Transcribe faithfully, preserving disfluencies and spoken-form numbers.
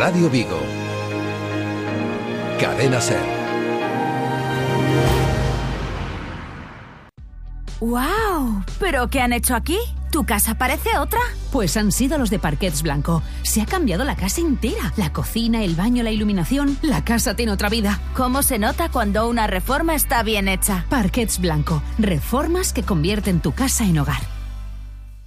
Radio Vigo. Cadena Ser. ¡Guau! ¿Pero qué han hecho aquí? ¿Tu casa parece otra? Pues han sido los de Parquets Blanco. Se ha cambiado la casa entera. La cocina, el baño, la iluminación. La casa tiene otra vida. ¿Cómo se nota cuando una reforma está bien hecha? Parquets Blanco. Reformas que convierten tu casa en hogar.